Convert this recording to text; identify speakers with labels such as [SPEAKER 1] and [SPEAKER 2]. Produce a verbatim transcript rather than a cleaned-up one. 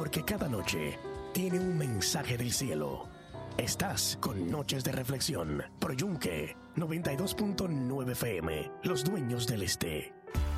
[SPEAKER 1] porque cada noche tiene un mensaje del cielo. Estás con Noches de Reflexión, por Yunque noventa y dos punto nueve F M, Los Dueños del Este.